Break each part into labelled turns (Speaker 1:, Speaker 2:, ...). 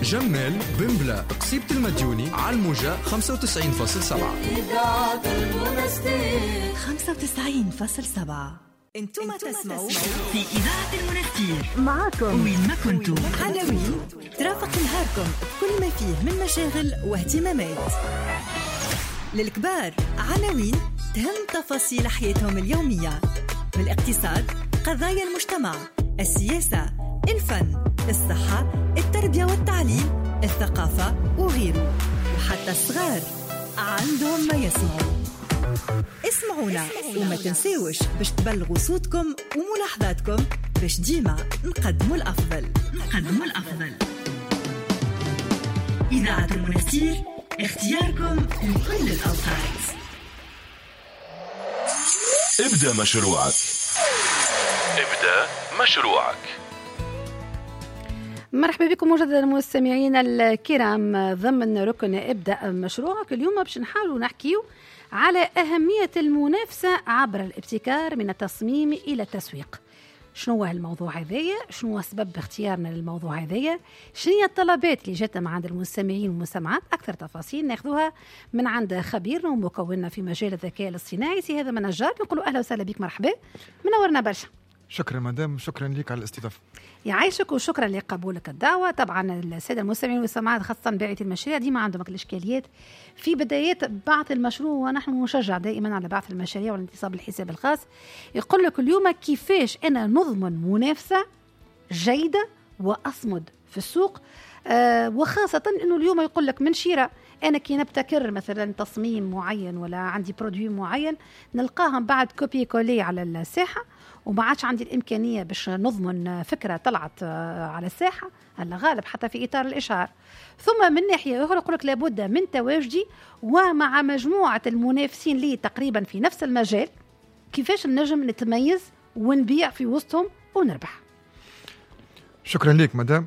Speaker 1: جمال بنبلة قصيبة المديوني على الموجة 95.7.
Speaker 2: إذاعة المنستير
Speaker 3: 95.7. انتم تسمعوا
Speaker 4: في إذاعة المنستير.
Speaker 3: معكم
Speaker 4: وين ما كنتم.
Speaker 3: عناوين ترافق نهاركم بكل ما فيه من مشاغل واهتمامات. للكبار عناوين تهم تفاصيل حياتهم اليومية، من الاقتصاد، قضايا المجتمع، السياسة، الفن، الصحة، التربية والتعليم، الثقافة وغيره. وحتى الصغار عندهم ما يسمعوا. اسمعونا وما تنساوش باش تبلغوا صوتكم وملاحظاتكم باش ديما نقدموا الأفضل.
Speaker 4: إذاعة المنستير، اختياركم لكل الأوقات.
Speaker 5: ابدأ مشروعك.
Speaker 6: مرحبا بكم مجددا مستمعينا الكرام ضمن ركن ابدأ مشروعك. اليوم باش نحاولوا نحكيو على أهمية المنافسة عبر الابتكار من التصميم إلى التسويق. شنو هو الموضوع هذايا؟ شنو هو سبب اختيارنا للموضوع هذايا؟ شنو هي الطلبات اللي جاتنا من عند المستمعين والمستمعات؟ أكثر تفاصيل ناخذوها من عند خبيرنا ومكوننا في مجال الذكاء الاصطناعي سي هذا منجار. نقولوا أهلا وسهلا بك، مرحبا، منورنا برشا.
Speaker 7: شكرا مدام، شكرا لك على الاستضافة.
Speaker 6: يعيشك وشكرا لقبولك الدعوة. طبعا السادة المستمعين والمستمعات خاصة بائعة المشاريع ديما عندهم الإشكاليات في بدايات بعث المشروع، ونحن نشجع دائما على بعث المشاريع والانتصاب بالحساب الخاص. يقول لك اليوم كيفاش أنا نضمن منافسة جيدة وأصمد في السوق، وخاصة أنه اليوم يقول لك من شراء أنا كي نبتكر مثلا تصميم معين ولا عندي برودوي معين نلقاهم بعد كوبي كولي على الساحة، وما عادش عندي الإمكانية باش نضمن فكرة طلعت على الساحة هلا غالب حتى في إطار الإشهار. ثم من ناحية أخرى يقول لك لابد من تواجدي ومع مجموعة المنافسين لي تقريبا في نفس المجال، كيفاش نجم نتميز ونبيع في وسطهم ونربح.
Speaker 7: شكرا لك مدام.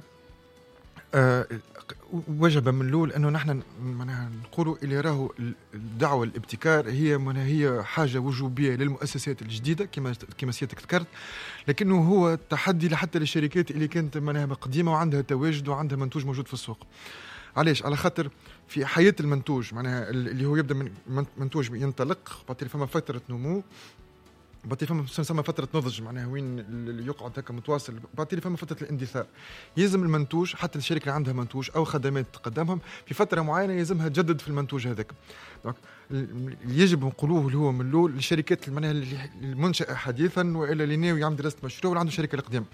Speaker 7: وجب من الأول أنه نحن نقولوا اللي راهو الدعوة الابتكار هي حاجة وجوبية للمؤسسات الجديدة كما سيادتك ذكرت، لكنه هو تحدي حتى للشركات اللي كانت قديمة وعندها تواجد وعندها منتوج موجود في السوق. علاش؟ على خاطر في حياة المنتوج معناها اللي هو يبدأ من منتوج ينطلق، بعد فما فترة نمو، بعد فما تسمى فترة نضج معناها وين اللي يقعد هكا متواصل، بعد فما فترة الاندثار. يلزم المنتوج حتى الشركة اللي عندها منتوج أو خدمات تقدمهم في فترة معينة يلزمها تجدد في المنتوج هذاك. يجب نقولوه اللي هو من الأول الشركات معناها المنشأة حديثا وإلا اللي ناوي يعمل دراسة مشروع ولا عنده شركة القديم.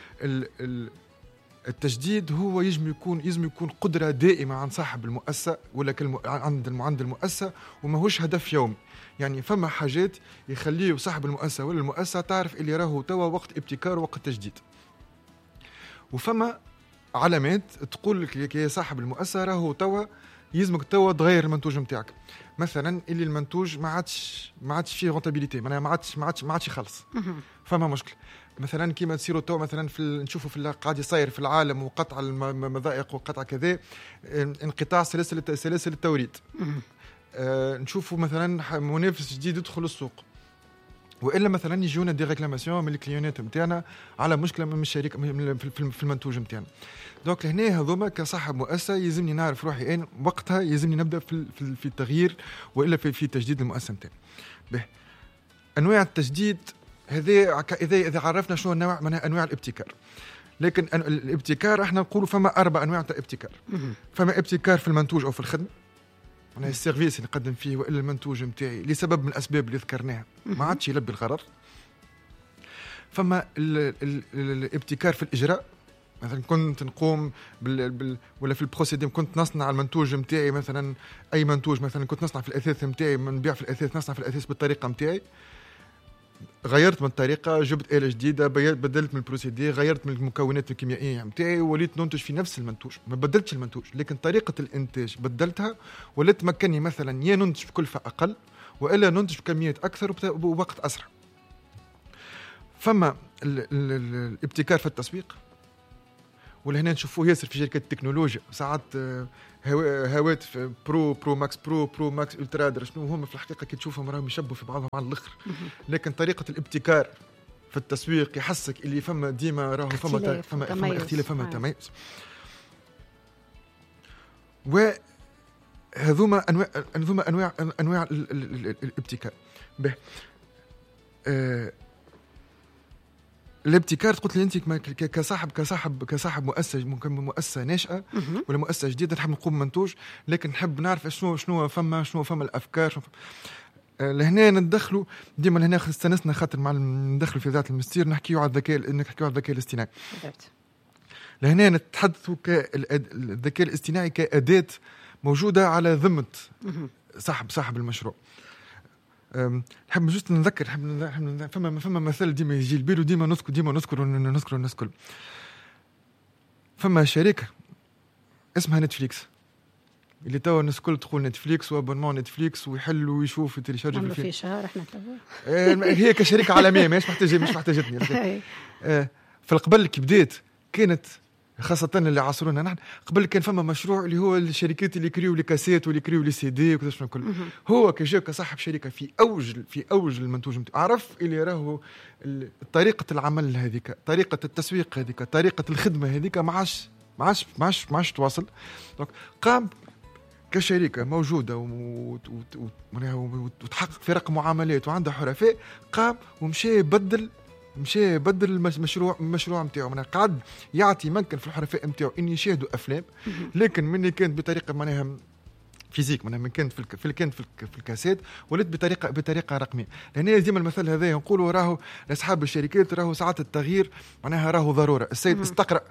Speaker 7: التجديد هو يجب يكون قدرة دائمة عن صاحب المؤسسة ولا عند المؤسسة، وما هوش هدف يومي. يعني فما حاجات يخليه صاحب المؤسسة ولا المؤسسة تعرف اللي راهو توا وقت ابتكار ووقت تجديد، وفما علامات تقول لك يا صاحب المؤسسة راهو توا يلزمك توا تغير المنتوج نتاعك. مثلا اللي المنتوج ما عادش فيه رونتابيليتي، معناها ما عادش يخلص، فما مشكل. مثلا كيما تصيروا تو مثلا نشوفوا في قاعد يصير في العالم وقطع المضائق وقطع كذا، انقطاع سلاسل التوريد. نشوفوا مثلا منافس جديد يدخل السوق، والا مثلا يجونا دي ريكلاماسيون من الكليونات نتاعنا على مشكله من الشركه في المنتوج نتاعنا. دونك هنا هذوما كصاحب مؤسسه يلزمني نعرف روحي اين وقتها يلزمني نبدا في التغيير والا في تجديد المؤسسه نتاعي. به انواع التجديد هذه اذا عرفنا شنو انواع الابتكار. لكن الابتكار احنا نقولوا فما 4 انواع تاع ابتكار. فما ابتكار في المنتوج او في الخدمه، أنا السيرفيس اللي نقدم فيه وإلا المنتوج متاعي لسبب من الأسباب اللي ذكرناها ما عادش يلبي الغرض. فما الابتكار في الإجراء، مثلا كنت نقوم ولا في البروسيديم كنت نصنع المنتوج متاعي، مثلا أي منتوج مثلا كنت نصنع في الأثاث متاعي، نبيع في الأثاث، نصنع في الأثاث بالطريقة متاعي، غيرت من الطريقة، جبت آلة جديدة، بدلت من البروسيدي، غيرت من المكونات الكيميائية متاعي، وليت ننتج في نفس المنتوج. ما بدلتش المنتوج لكن طريقة الإنتاج بدلتها، وليت مكني مثلا يا ننتج بكلفة أقل وإلا ننتج بكميات أكثر وبوقت أسرع. فما الابتكار في التسويق، ولهنا نشوفوه ياسر في شركات التكنولوجيا، ساعات هواتف برو ماكس برو ماكس الترا، شنو هم في الحقيقه كي تشوفهم راهم يشبهوا في بعضهم على الاخر. لكن طريقه الابتكار في التسويق يحسك اللي فما ديما راهو فما اختلاف، فما تميز. وهذوما انواع الابتكار. به الابتكار قلت لي انت كصاحب مؤسسه ناشئه ولا مؤسسه جديده نحب نقوم منتوج، لكن نحب نعرف شنو فما الافكار لهنا ندخلوا ديما لهنا استنسنا خاطر مع ندخلوا في ذات المستير نحكيوا على الذكاء الاصطناعي. لهنا نتحدثوا الذكاء الاصطناعي كأداة موجودة على ذمة صاحب المشروع. نحب جست نذكر فما مثال ديما يجي البيل وديما نذكر فما شركة اسمها نتفليكس اللي توا الناس الكل تقول نتفليكس وابونمون نتفليكس ويحلوا ويشوفوا ويتريشارجوا
Speaker 6: في شهر احنا
Speaker 7: هي كشركة عالمية مش محتاجتني. في القبل كي بديت كانت خاصة اللي عاصرونا نحن قبل كان فما مشروع اللي هو الشركات اللي يكريوا لي كاسيت واللي يكريوا لي سي دي وكذا شنو كل. هو كجا كصاحب شركة في أوج المنتوج نتاعو عرف اللي راهو طريقة العمل هذيك، طريقة التسويق هذيك، طريقة الخدمة هذيك ما عادش تواصل. قام كشركة موجودة وتحقق في رقم معاملات وعندها حرفاء، قام ومشي يبدل المشروع نتاعو. معناها قاعد يعطي ممكن في الحرفاء نتاعو ان يشاهدوا افلام، لكن من كانت بطريقه معناها فيزيك، معناها من كانت في الكاسيت ولات بطريقه رقميه. لهنا ديما المثل هذا نقولوا راهو لاصحاب الشركات راهو ساعات التغيير معناها راهو ضروره. السيد استقرأ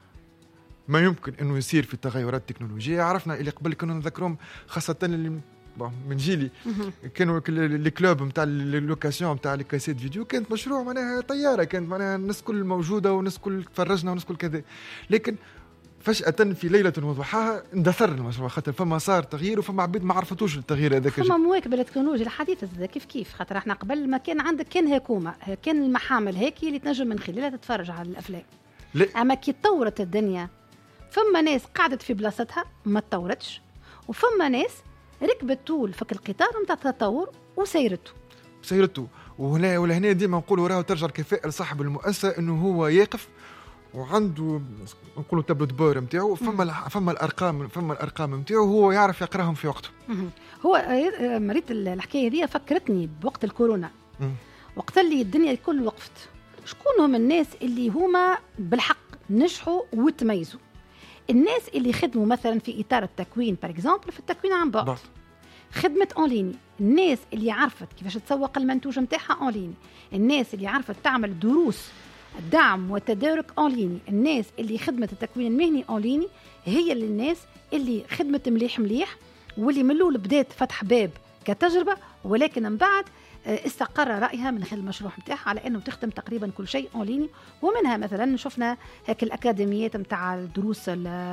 Speaker 7: ما يمكن انه يصير في التغيرات التكنولوجيه. عرفنا اللي قبل كنا نذكرهم خاصه اللي من جيلي كانوا الكلوب نتاع اللوكاسيون نتاع الكاسيت فيديو كانت مشروع معناها طياره، كانت معناها الناس كل موجوده والناس كل تفرجنا والناس كل كذا، لكن فجأة في ليلة وضحاها اندثر المشروع خاطر فما صار تغيير وفما عبيد ما عرفتوش التغيير هذاك.
Speaker 6: فما مواكبة للتكنولوجيا الحديثة كيف خاطر احنا قبل ما كان عندك كان هكومة كان المحامل هيك اللي تنجم من خلالها تتفرج على الأفلام. أما كي تطورت الدنيا فما ناس قعدت في بلاصتها ما تطورتش، وفما ناس ركبت طول فك القطار نتاع التطور وسيرته. وهنا ديما نقولوا راهو ترجع الكفاءة لصاحب المؤسسة انه هو يقف وعنده نقولوا تابلو دبور نتاعو، فما الارقام نتاعو هو يعرف يقراهم في وقته. هو مريت الحكايه دي فكرتني بوقت الكورونا، وقت اللي الدنيا الكل وقفت. شكون هم الناس اللي هما بالحق نجحوا وتميزوا؟ الناس اللي خدموا مثلا في اطار التكوين باغ في التكوين عن بعد، خدمه اونلاين، الناس اللي عرفت كيفاش تسوق المنتوج نتاعها اونلاين، الناس اللي عرفت تعمل دروس دعم وتدارك اونلاين، الناس اللي خدمت التكوين المهني اونلاين، هي اللي الناس اللي خدمت مليح واللي من الاول بدات فتح باب كتجربه، ولكن من بعد استقر رأيها من خلال المشروع نتاعها على أنه تخدم تقريبا كل شيء أونلاين. ومنها مثلا شفنا هيك الأكاديميات نتاع الدروس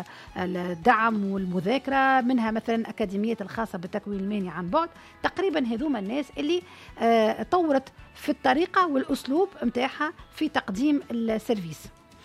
Speaker 6: الدعم والمذاكرة، منها مثلا أكاديميات الخاصة بالتكوين المهني عن بعد. تقريبا هذوما الناس اللي طورت في الطريقة والأسلوب نتاعها في تقديم السيرفيس.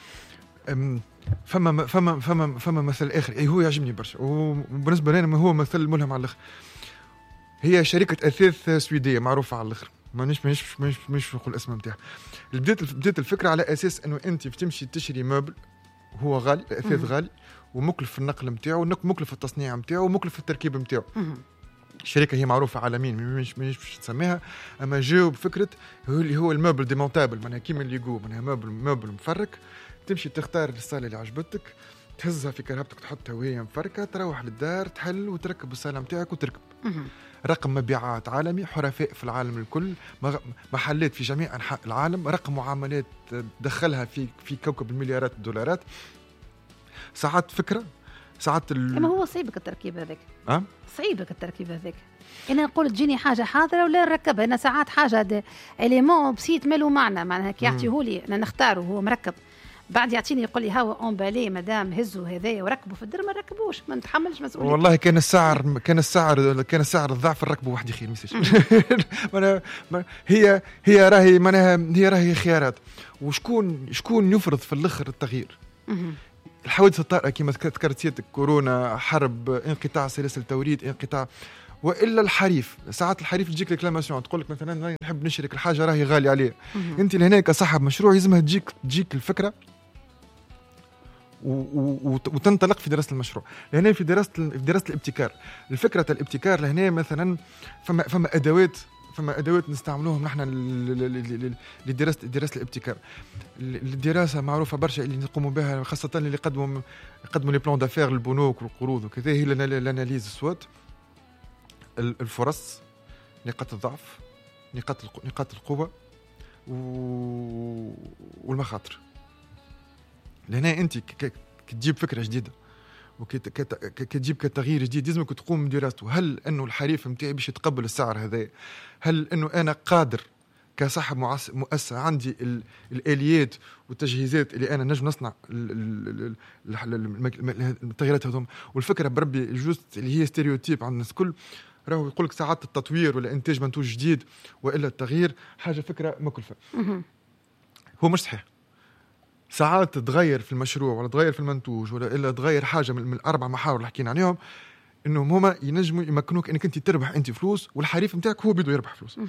Speaker 7: فما مثل آخر هو يعجبني برشا وبالنسبة لنا هو مثل ملهم على الآخر. هي شركة أثاث سويدية معروفة على الآخر، مش نقول اسمها نتاعها. بديت الفكرة على أساس إنه أنت بتمشي تشتري مبل هو غالي، الأثاث غالي ومكلف في النقل نتاعو، مكلف في التصنيع نتاعو ومكلف في التركيب نتاعو. الشركة هي معروفة عالميا مش تسميها، أما جاوب فكرة اللي هو المبل ديمونتابل، معناها كيما اللي يقول معناها مبل مفرك، تمشي تختار الصالة اللي عجبتك تهزها في كرهبتك تحطها وهي مفركة، تروح للدار تحل وتركب الصالة نتاعك وتركب. رقم مبيعات عالمي، حرفاء في العالم الكل، محلات في جميع أنحاء العالم، رقم معاملات دخلها في كوكب المليارات الدولارات. ساعات فكرة ساعات
Speaker 6: أما هو صعيبك التركيب هذاك صعيبك التركيب هذاك. أنا نقول تجيني حاجة حاضرة ولا نركبها. أنا ساعات حاجة إليمون بسيط ماله معناها كي يعطيهولي أنا نختاره هو مركب، بعد يعطيني يقول لي هاو اونبالي مدام هزوا هذايا وركبوا في الدر، ما ركبوش، ما نتحملش مسؤوليه. والله
Speaker 7: كان السعر الضعف الركبه واحد خير ميساش. هي راهي خيارات، وشكون يفرض في الاخر التغيير. الحوادث الطارئه كما ذكرت سيادتك، كورونا، حرب، انقطاع سلاسل توريد، انقطاع، والا الحريف. ساعات الحريف تجيك ريكلاماسيون، تقول لك مثلا نحب نشرك الحاجه راهي غاليه عليه. انت لهناك صاحب مشروع يلزمها تجيك الفكره وتنطلق في دراسه المشروع. لهنا في دراسه الابتكار، الفكره الابتكار لهنا مثلا فما ادوات نستعملوهم نحن لدراسه الابتكار. الدراسه معروفه برشا اللي نقوموا بها، خاصه اللي يقدموا لي بلان دافير للبنوك والقروض وكذا، هي الاناليز سوات، الفرص، نقاط الضعف، نقاط القوه والمخاطر. لهنا انت كتجيب فكره جديده وكتجيب كتغيير جديد لازمك تقوم بدراسته. هل انه الحريف نتاعي باش يتقبل السعر هذا؟ هل انه انا قادر كصاحب مؤسسه عندي الاليات والتجهيزات اللي انا نجم نصنع التغييرات هذوم؟ والفكره بربي جوست اللي هي ستيريوتيب عند الناس الكل، راهو يقول لك ساعات التطوير ولا انتاج منتوج جديد والا التغيير حاجه فكره مكلفه. هو مش صحيح. ساعات تغير في المشروع ولا تغير في المنتوج ولا الا تغير حاجه من الاربع محاور اللي حكينا عليهم، انهم هما ينجموا يمكنوك انك انت تربح انت فلوس والحريف نتاعك هو بده يربح فلوس.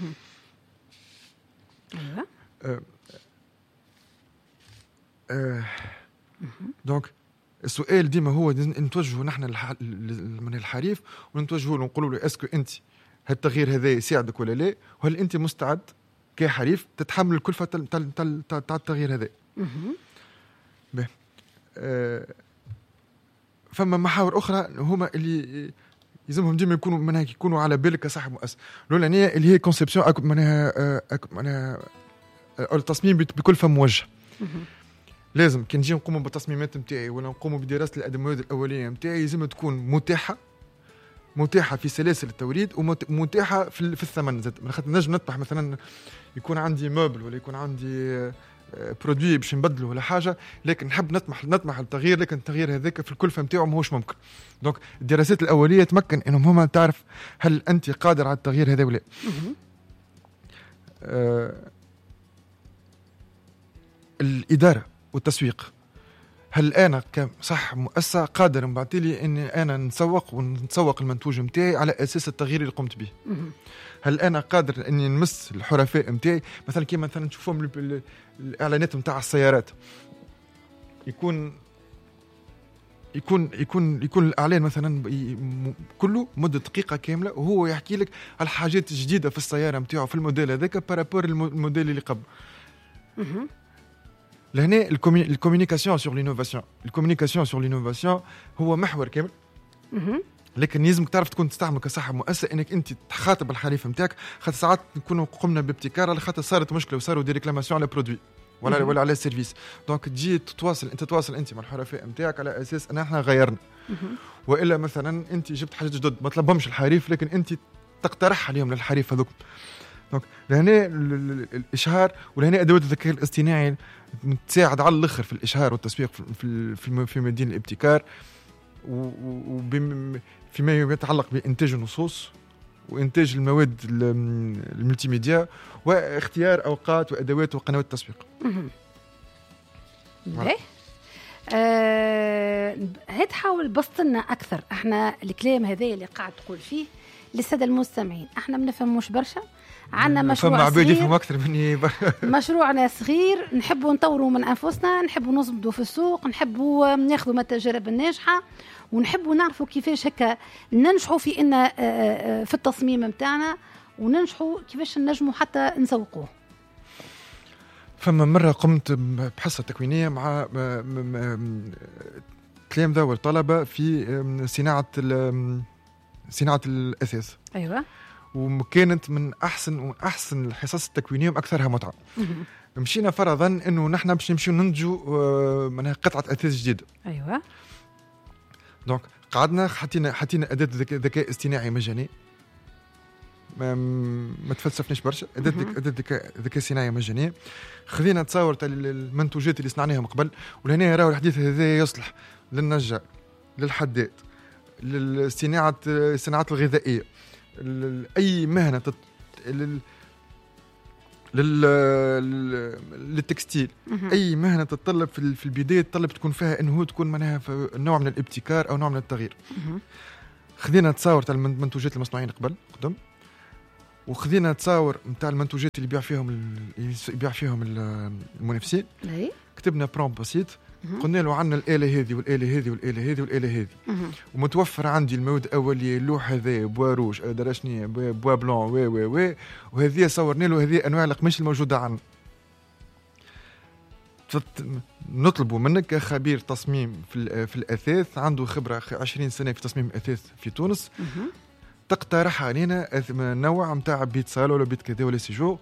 Speaker 7: دونك السؤال ديما هو نتوجهوا نحن من الحريف ونتوجهوا له نقولوا له اسكو انت هالتغيير هذا يساعدك ولا لا، وهل انت مستعد كحريف تتحمل الكلفه تاع التغيير هذا. فما محاور اخرى هما اللي يلزمهم ديما يكونوا منها يكونوا على بالك كصاحب مؤسسه. الاولانيه اللي هي كونسيبسيون معناها التصميم بكل فم موجه. لازم كي نجي نقوم بالتصميمات نتاعي ولا نقوم بدراسه الادوات الاوليه نتاعي لازم تكون متاحه في سلاسل التوريد ومتاحه في الثمن. خاطر نجم نطبح مثلا يكون عندي موبل ولا يكون عندي برودوي باش نبدله ولا حاجه، لكن نحب نطمح التغيير، لكن التغيير هذاك في الكلفه نتاعو ماهوش ممكن. دونك الدراسات الاوليه تمكن انهم هما تعرف هل انت قادر على التغيير هذا ولا الاداره والتسويق. هل انا كصاحب مؤسسه قادر نبعثلي اني انا نسوق المنتوج نتاعي على اساس التغيير اللي قمت به؟ هل انا قادر اني نمس الحرفاء نتاعي؟ مثلا كيما مثلا نشوفهم الاعلانات نتاع السيارات، يكون الاعلان مثلا كله مده دقيقه كامله وهو يحكي لك على الحاجات الجديده في السياره نتاعو في الموديل هذاك بارابور الموديل اللي قبل. لهنا الكوميونيكاسيون سور لينوفاسيون هو محور كامل. لكن لازمك تعرف تكون تستعمل كصاحب مؤسسه انك انت تخاطب الحريف نتاعك. خاطر ساعات نكونوا قمنا بابتكار على خاطر صارت مشكله وصاروا دي ريكلاماسيون على برودوي ولا على سيرفيس، دونك تجي تتواصل انت مع الحرفاء نتاعك على اساس ان احنا غيرنا. والا مثلا انت جبت حاجات جدد ما طلبهمش الحريف لكن انت تقترح عليهم للحريف هذوك. دونك لهنا الاشهار ولهنا ادوات الذكاء الاصطناعي تساعد على الاخر في الاشهار والتسويق في مدينه الابتكار فيما يتعلق بإنتاج النصوص وإنتاج المواد الملتي ميديا واختيار أوقات وأدوات وقنوات التسويق.
Speaker 6: هات حاول بسطنا أكثر احنا الكلام هذا اللي قاعد تقول فيه للسادة المستمعين. احنا ما نفهموش برشا، عندنا مشروع صغير
Speaker 7: أكثر مني
Speaker 6: مشروعنا صغير، نحبوا نطوروا من أنفسنا، نحبوا نصبدوا في السوق، نحبوا ناخذوا من التجارب الناجحة، ونحبوا نعرفوا كيفاش هكا ننجحوا في إن في التصميم متاعنا، وننجحوا كيفاش نجموا حتى نسوقوه.
Speaker 7: فما مرة قمت بحصة تكوينية مع تلامذة والطلبة في صناعة الأثاث.
Speaker 6: أيوة.
Speaker 7: وكانت من أحسن الحصص التكوينية وأكثرها متعة. مشينا فرضا إنه نحن باش نمشيو ننتجوا منها قطعة أثاث جديدة.
Speaker 6: أيوة.
Speaker 7: دونك قعدنا حطينا أداة ذكاء اصطناعي مجاني، ما تفلسفناش برشا. أداة ذكاء اصطناعي مجانية، خذينا تصور تاع المنتوجات اللي صنعناهم قبل، ولهنا راهو الحديث هذا يصلح للنجار، للحداد، للصناعة الغذائية، أي مهنة للتكستيل. أي مهنة تتطلب في البداية تطلب تكون فيها إنه تكون منها نوع من الابتكار أو نوع من التغيير. خذينا تصور تاع المنتوجات المصنوعين قدم، وخذينا تصور نتاع المنتوجات اللي يبيع فيهم المنافسين. كتبنا برومبت بسيط، قلنا له عندنا الآلة هذه والآلة هذه والآلة هذه والآلة هذه، ومتوفر عندي المواد الأولية، اللوح هذا بوا روج درشني بوا بلون وهذه صورنا له هذه أنواع القماش الموجودة عندنا. نطلبوا منك كخبير تصميم في الأثاث عنده خبرة 20 سنة في تصميم الأثاث في تونس، تقترح علينا نوع متاع بيت صالة ولا بيت كذا ولا سيجو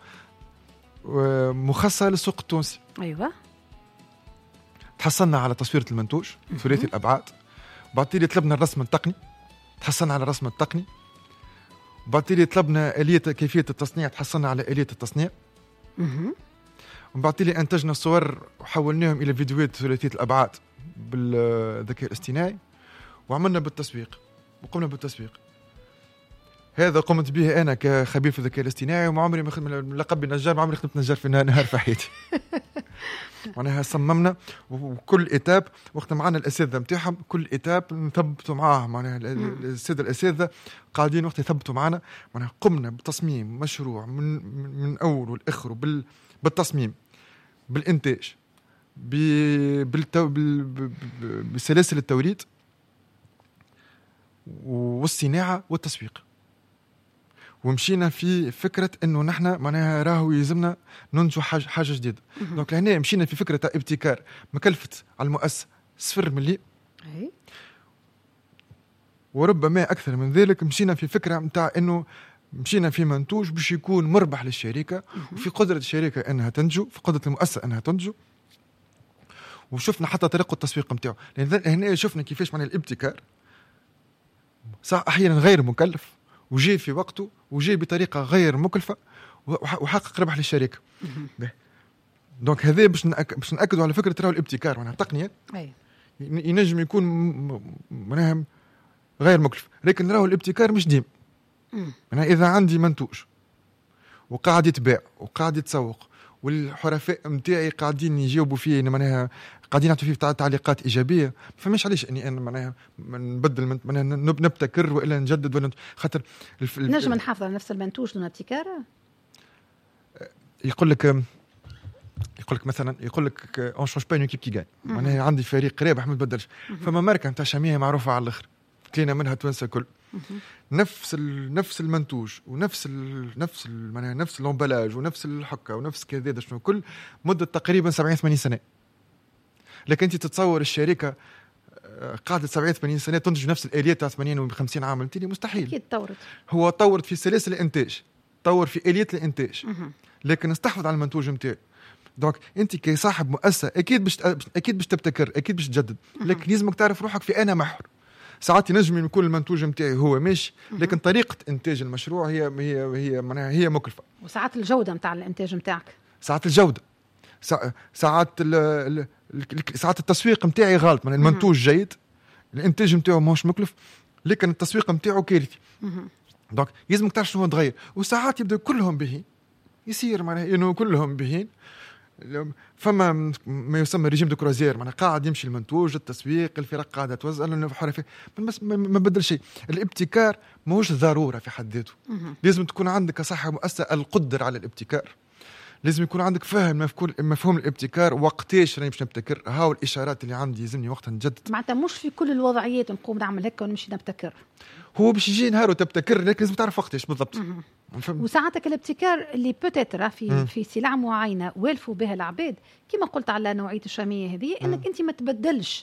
Speaker 7: مخصصة للسوق التونسي.
Speaker 6: أيوة.
Speaker 7: تحصلنا على تصوير المنتوج ثلاثي الأبعاد، بعدين طلبنا الرسم التقني، تحصلنا على الرسم التقني، بعدين طلبنا آلية كيفية التصنيع، تحصلنا على آلية التصنيع، وبعدين أنتجنا الصور وحولناهم إلى فيديوهات ثلاثية الأبعاد بالذكاء الاصطناعي، وعملنا بالتسويق وقمنا بالتسويق. هذا قمت به أنا كخبير في الذكاء الاصطناعي، وما عمري ما خدمت لقب نجار، ما عمري خدمت نجار في نهار في حياتي. معناها صممنا وكل إتاب وقت معنا الأساتذة متاعهم، كل إتاب نثبتوا معاه، معناها السادة الأساتذة قاعدين وقت يثبتوا معنا. معناها قمنا بتصميم مشروع من أول والآخر، بالتصميم، بالإنتاج، بسلاسل التوريد والصناعة والتسويق. ومشينا في فكرة إنه نحن معناها راهو يلزمنا ننتج حاجة جديدة. دونك لهنا مشينا في فكرة ابتكار مكلفة على المؤسسة 0 مليون، وربما أكثر من ذلك. مشينا في فكرة متاع إنه مشينا في منتوج باش يكون مربح للشركة، وفي قدرة الشركة أنها تنجو، في قدرة المؤسسة أنها تنجو. وشفنا حتى طريقة التسويق متاعه، لأن هنا شفنا كيفاش معناها الابتكار صح أحيانا غير مكلف، وجي في وقته، وجي بطريقة غير مكلفة، وحقق ربح للشركة. دونك هذا باش نأكدوا على فكرة راهو الابتكار معناها تقنية ينجم يكون معناها غير مكلف، لكن راهو الابتكار مش ديم. أنا إذا عندي منتوج وقاعد يتباع وقاعد يتسوق، والحرفاء متاعي قاعدين يجاوبوا فيه، معناها قاعدين يعطوا فيه تعليقات إيجابية، فماش علاش إني أنا معناها نبدل، معناها نبتكر وإلا نجدد، ولا خاطر
Speaker 6: نجم نحافظ على نفس المنتوج دون ابتكار.
Speaker 7: يقول لك مثلا اون شونج با اون ايكيب كي غان، معناها عندي فريق رابح ما تبدلش. فما ماركه نتاع شاميه معروفه على الاخر، كلينا منها توانسه كل نفس المنتوج ونفس معناها نفس الامبلاج ونفس الحكه ونفس كذا شنو كل مده تقريبا 70-80 سنه. لكن انت تتصور الشركه قاعده 70-80 سنه تنتج نفس الاليات تاع 80 و50 عام، تاني مستحيل.
Speaker 6: اكيد
Speaker 7: هو طورت في سلاسل الانتاج، طور في اليات الانتاج، لكن استحوذ على المنتوج نتاعو. دونك انت كصاحب مؤسسه اكيد باش تبتكر، اكيد باش تجدد، لكن لازمك تعرف روحك في انا محور. ساعات ينجم يكون المنتوج نتاعي هو ماشي، لكن طريقه انتاج المشروع هي معناها هي مكلفه.
Speaker 6: وساعات الجوده نتاع الانتاج نتاعك،
Speaker 7: ساعات الجوده، ساعات التسويق نتاعي غلط. من المنتوج جيد، الانتاج نتاعو ماهوش مكلف، لكن التسويق نتاعو كارثي. دونك لازمك تعرف شنو تغير. وساعات يبدأ كلهم بهين، يصير معناها انه كلهم بهين. فما ما يسمى ريجيم دو كروزير، معناها قاعد يمشي المنتوج، التسويق، الفرق قاعده توزع، ما بدل شيء. الابتكار ماهوش ضروره في حد ذاته. لازم تكون عندك كصاحب مؤسسه القدره على الابتكار، لازم يكون عندك فهم مفهوم الابتكار، وقتاش راني باش نبتكر، هاو الاشارات اللي عندي يلزمني وقتها نجدد.
Speaker 6: معناتها مش في كل الوضعيات نقوم نعمل هكا ونمشي نبتكر.
Speaker 7: هو باش يجي نهار وتبتكر، لكن لازم تعرف وقتاش بالضبط.
Speaker 6: وساعتك الابتكار اللي بوتيتر في سلع معينه والفوا بها العباد، كما قلت على نوعيه الشاميه هذه، انك انت ما تبدلش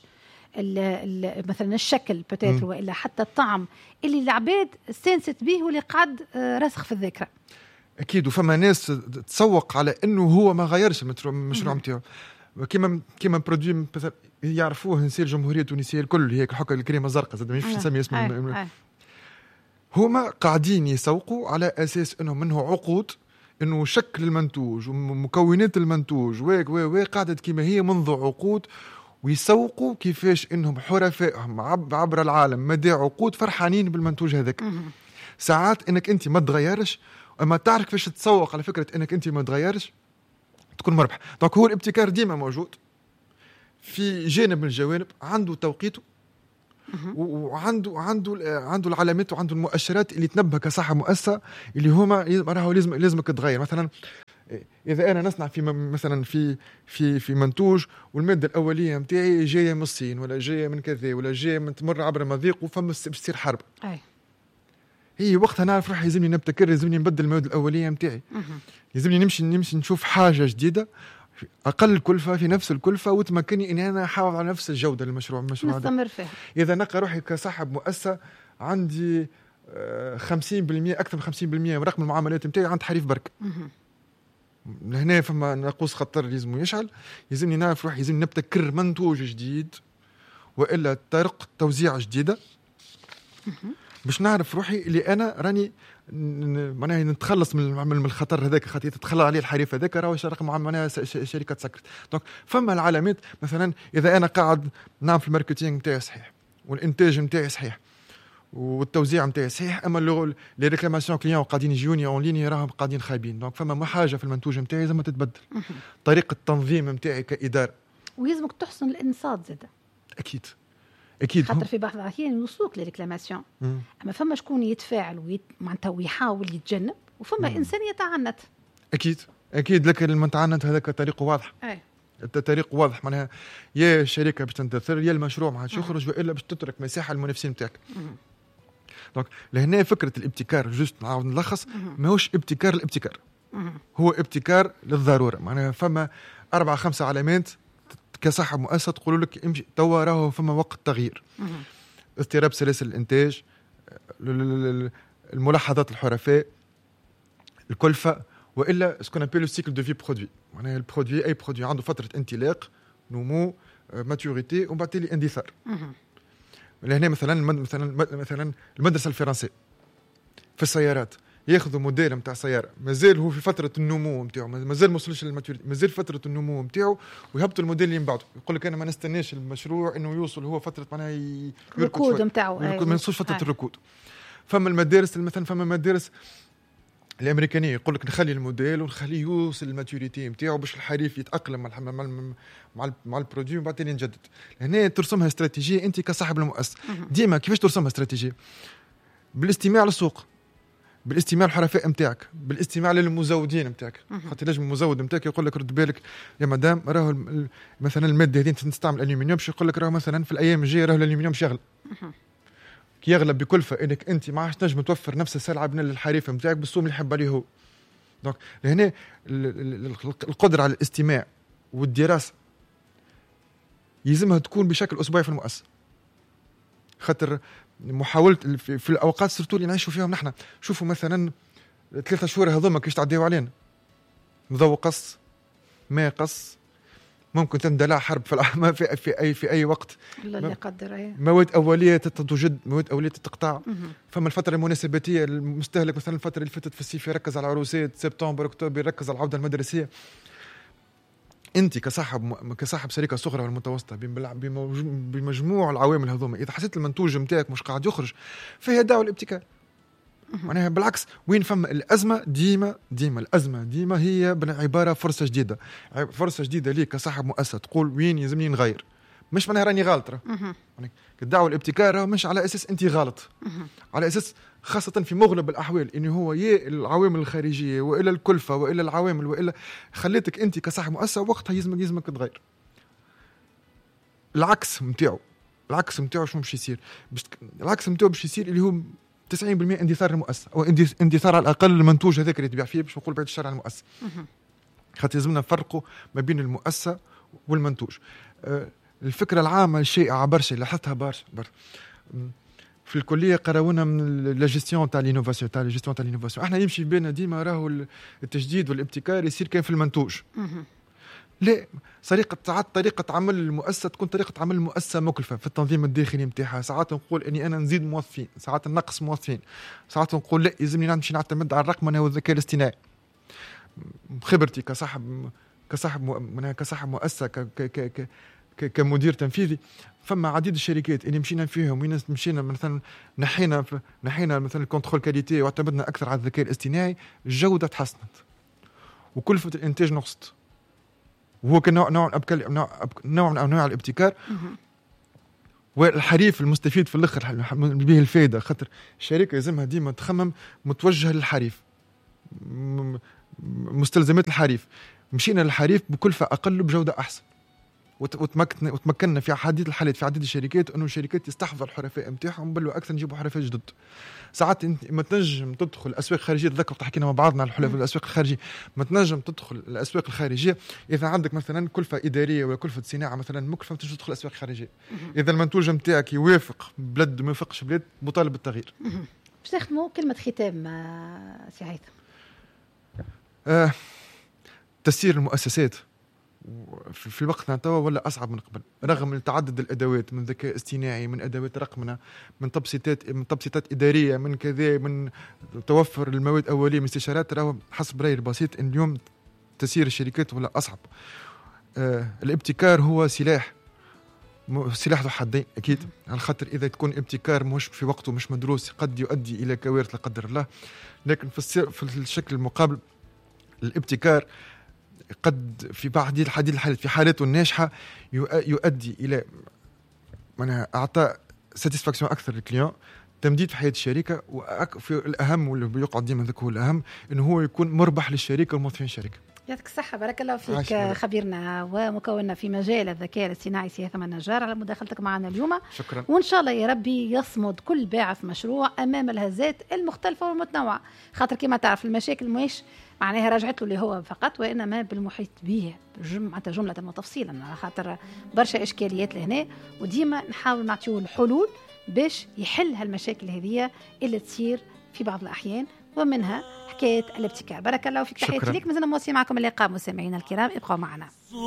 Speaker 6: مثلا الشكل بوتيتر والا حتى الطعم اللي العباد استانست به واللي قاعد راسخ في الذاكره.
Speaker 7: اكيد. وفما ناس تسوق على انه هو ما غيرش المشروع نتاعو، كيما برودوي مثلا يعرفوه نسير الجمهوريه التونسيه الكل، هيك الحكه الكريمه الزرقاء زاد مش نسمي اسمه. هما قاعدين يسوقوا على اساس انه منه عقود، انه شكل المنتوج ومكونات المنتوج قاعده كيما هي منذ عقود، ويسوقوا كيفاش انهم حرفائهم عبر العالم مدى عقود فرحانين بالمنتوج هذاك. ساعات انك انت ما تغيرش، اما تعرف كيفاش تسوق على فكره انك انت ما تغيرش، تكون مربح. دونك هو الابتكار ديما موجود في جانب من الجوانب، عنده توقيته وعنده العلامات وعنده المؤشرات اللي تنبه كصاحب مؤسسه اللي هما راهو لازمك تغير. مثلا اذا انا نصنع في مثلا في منتوج والماده الاوليه نتاعي جايه من الصين ولا جايه من كذا ولا جايه من تمر عبر مضيق وفما باش تصير حرب، هي وقتها نعرف روحي لازمني نبتكر، لازمني نبدل المواد الاوليه نتاعي، لازمني نمشي نشوف حاجه جديده اقل كلفه في نفس الكلفه وتمكنني اني انا احافظ على نفس الجوده للمشروع
Speaker 6: نستمر فيها.
Speaker 7: اذا نلقى روحي كصاحب مؤسسه عندي 50% اكثر من 50% من رقم المعاملات نتاعي عند حريف برك، هنا فما ناقوس خطر لازم يشعل، لازمني نعرف روحي لازم نبتكر منتوج جديد والا طرق توزيع جديده باش نعرف روحي اللي انا راني معناها نتخلص من الخطر هذاك، خاطر تتخلى عليه الحريف هذاك راهو رقم معناها شركه سكرت. دونك فما العلامات مثلا اذا انا قاعد نعمل في الماركتينغ نتاعي صحيح والانتاج نتاعي صحيح والتوزيع نتاعي صحيح، اما لي ريكلاماسيون كليون قاعدين يجوني اون ليني راهم قاعدين خايبين، دونك فما حاجه في المنتوج نتاعي لازم تتبدل، طريقه التنظيم نتاعي كاداره،
Speaker 6: ويلزمك تحسن الانصات زاده
Speaker 7: اكيد
Speaker 6: خاطر في بعض الأحيان يوصلوك لريكلاماسيون، أما فما شكون يتفاعل معناتها ويحاول يتجنب، وفما إنسان يتعنت.
Speaker 7: أكيد لكن المتعنت هذاك طريقه واضح. الطريق واضح، معناها يا الشركة باش تندثر يا المشروع ما عادش يخرج وإلا باش تترك مساحة للمنافسين بتاعك. دونك لهنا فكرة الابتكار جست نعاود نلخص ماهوش ابتكار الابتكار، هو ابتكار للضرورة، معناها فما 4-5 علامات كصاحب مؤسسة تقول لك امشي توا راهو فما وقت تغيير، اضطراب سلاسل الانتاج، الملاحظات الحرفاء، الكلفة، والا سكون ابل لو سيكل دو في برودوي، معناها البرودوي اي برودوي عنده فترة انطلاق نمو ماتوريتي ومن بعد لي اندثار. لهنا مثلا المدرسة الفرنسية في السيارات ياخذوا موديل نتاع سياره مازال هو في فتره النمو نتاعو، مازال ما وصلش للماتوريتي، مازال فتره النمو نتاعو، ويهبطوا الموديل اللي من بعده يقول لك انا ما نستناش المشروع انه يوصل هو فتره معناها
Speaker 6: الركود نتاعو
Speaker 7: ما يوصلش فتره الركود. فما المدارس مثلا فما مدارس الامريكانيه يقول لك نخلي الموديل ونخليه يوصل للماتوريتي نتاعو باش الحريف يتاقلم مع البرودوي وبعد تالي نجدد. هنا ترسمها استراتيجيه انت كصاحب المؤسسه. ديما كيفاش ترسمها استراتيجيه؟ بالاستماع للسوق، بالاستماع الحرفاء نتاعك، بالاستماع للمزودين نتاعك، خاطر لازم المزود نتاعك يقول لك رد بالك يا مدام راهو مثلا الماده هذه تستعمل الالومنيوم، باش يقول لك راهو مثلا في الايام الجايه راهو الالومنيوم شغل كي يغلب بكلفه انك انت ما عادش تنجم توفر نفس السلعه بين الحريف نتاعك بالسوم اللي يحب عليه هو. دونك لهنا القدره على الاستماع والدراسه يلزمها تكون بشكل اسبوعي في المؤسسه، خاطر محاولة في الأوقات سرتو اللي نعيشوا فيهم نحن. شوفوا مثلا 3 شهور هذوما كيش تعديوا علينا، ضوء قص ما قص، ممكن تندلع حرب في أي وقت،
Speaker 6: الله اللي قدر.
Speaker 7: مواد أولية تتوجد، مواد أولية تقطع. فما الفترة المناسباتية المستهلك مثلا الفترة اللي فاتت في الصيف يركز على العروسات، سبتمبر أكتوبر يركز على العودة المدرسية. انت كصاحب شركه صغرى والمتوسطه بمجموع العوامل هذوما اذا حسيت المنتوج نتاعك مش قاعد يخرج فهي دعوه الابتكار. معناها بالعكس وين فما الازمه ديما الازمه ديما هي عباره فرصه جديده ليك كصاحب مؤسسه تقول وين يلزمني نغير، مش معناها راني غلط. الدعوه الابتكار مش على اساس انت غلط، على اساس خاصة في مغلب الأحوال إنه هو يا العوامل الخارجية وإلا الكلفة وإلا العوامل وإلا خليتك أنت كصاحب مؤسسة وقتها يلزمك تغير. العكس متاعه شو مش يصير؟ العكس متاعه باش يصير اللي هو 90% اندثار المؤسسة أو اندثار على الأقل المنتوج هذاك اللي تبيع فيه، باش نقول بعد الشر عن المؤسسة. خاطر لازمنا نفرقوا ما بين المؤسسة والمنتوج. الفكرة العامة الشائعة برشا لاحظتها برشا في الكليه قراونا من لا جيستيون تاع لينوفاسيون احنا يمشي بينا ديما راهو التجديد والابتكار يصير كان في المنتوج. لا، طريقه عمل المؤسسه تكون طريقه عمل المؤسسه مكلفه في التنظيم الداخلي نتاعها. ساعات نقول اني انا نزيد موظفين، ساعات نقص موظفين، ساعات نقول لا يلزمني نمشي نعتمد على الرقمنه والذكاء الاصطناعي. خبرتي كصاحب مؤسسه كمدير تنفيذي، فما عديد الشركات اللي مشينا فيهم مشينا مثلا نحينا مثلا الكونترول كاليتي واعتمدنا اكثر على الذكاء الاصطناعي، الجوده تحسنت وكلفه الانتاج نقصت، وهو كنوع من انواع الابتكار. والحريف المستفيد في الاخر به الفائده، خاطر الشركه لازمها ديما تخمم متوجهه للحريف، مستلزمات الحريف، مشينا للحريف بكلفة أقل بجودة أحسن، وتمكننا في عديد الحالات في عديد الشركات أنه الشركات يستحفظوا الحرفاء نتاعهم بل أكثر نجيبوا حرفاء جدد. ساعات انت ما تنجم تدخل الاسواق الخارجيه، تذكر حكينا مع بعضنا على الحلف الاسواق الخارجيه، ما تنجم تدخل الاسواق الخارجيه اذا عندك مثلا كلفه اداريه ولا كلفه صناعه مثلا مكلفه، ما تنجم تدخل الاسواق الخارجيه. اذا المنتوج نتاعك يوافق بلد وما يوافقش بلاد مطالب بالتغيير.
Speaker 6: باش نختموا كلمه ختام سي هيثم.
Speaker 7: تسيير المؤسسات في الوقت نتاعو ولا أصعب من قبل، رغم من تعدد الأدوات، من ذكاء اصطناعي، من أدوات رقمنة، من تبسيطات إدارية، من كذا، من توفر المواد الأولية، من استشارات. راهو حسب رأيي البسيط إن اليوم تسيير الشركات ولا أصعب. الابتكار هو سلاح ذو حدين أكيد، على خاطر إذا تكون ابتكار مش في وقته مش مدروس قد يؤدي إلى كوارث لا قدر الله. لكن في الشكل المقابل الابتكار قد في بعض الحالات في حالاته الناجحة يؤدي إلى معناها أعطاء ساتيسفاكسيون أكثر للكليون، تمديد في حياة الشركة، وفي الأهم واللي بيقعد ديما ذاك هو الأهم إنه هو يكون مربح للشركة والموظفين الشركة.
Speaker 6: يعطيك الصحة، بارك الله فيك خبيرنا ومكوننا في مجال الذكاء الاصطناعي سي هيثم النجار على مداخلتك معنا اليوم.
Speaker 7: شكرا.
Speaker 6: وإن شاء الله يا ربي يصمد كل باعث مشروع أمام الهزات المختلفة والمتنوعة، خاطر كما تعرف المشاكل مش معناها رجعت له اللي هو فقط، وإنما بالمحيط به جملة وتفصيلا، على خاطر برشا إشكاليات لهنا، وديما نحاول نعطيه الحلول باش يحل هالمشاكل هذه اللي تصير في بعض الأحيان، ومنها حكاية الابتكار. بارك الله فيك، تحياتي لك. مازلنا مواصلين معكم اللقاء مستمعينا الكرام، ابقوا معنا.